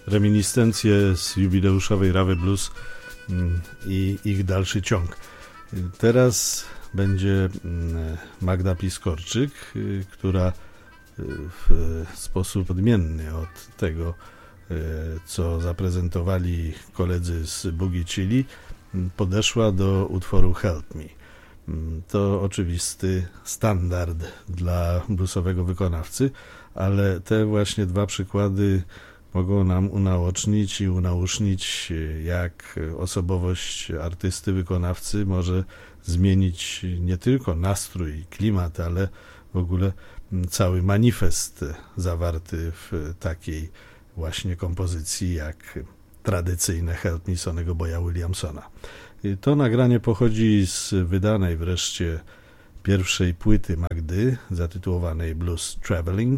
reminiscencje z jubileuszowej Rawy Blues i ich dalszy ciąg. Teraz będzie Magda Piskorczyk, która w sposób odmienny od tego, co zaprezentowali koledzy z Boogie Chili, podeszła do utworu Help Me. To oczywisty standard dla bluesowego wykonawcy, ale te właśnie dwa przykłady mogą nam unaocznić i unausznić, jak osobowość artysty, wykonawcy może zmienić nie tylko nastrój i klimat, ale w ogóle cały manifest zawarty w takiej właśnie kompozycji jak tradycyjne Help Me Sonny'ego Boya Williamsona. To nagranie pochodzi z wydanej wreszcie pierwszej płyty Magdy, zatytułowanej Blues Traveling,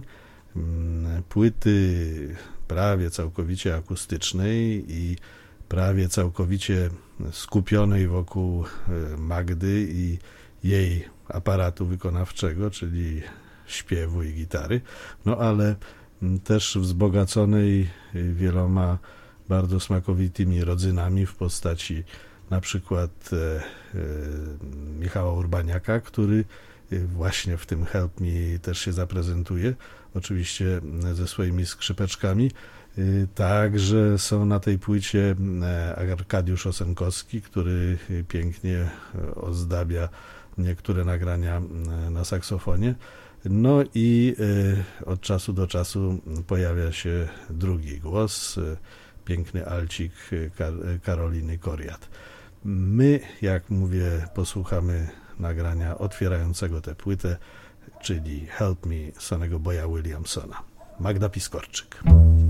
płyty prawie całkowicie akustycznej i prawie całkowicie skupionej wokół Magdy i jej aparatu wykonawczego, czyli śpiewu i gitary, no ale też wzbogaconej wieloma bardzo smakowitymi rodzynami w postaci na przykład Michała Urbaniaka, który właśnie w tym Help Me też się zaprezentuje, oczywiście ze swoimi skrzypeczkami. Także są na tej płycie Arkadiusz Osenkowski, który pięknie ozdabia niektóre nagrania na saksofonie. No i od czasu do czasu pojawia się drugi głos, piękny alcik Karoliny Koriat. My, jak mówię, posłuchamy nagrania otwierającego tę płytę, czyli Help Me Sonny'ego Boya Williamsona. Magda Piskorczyk.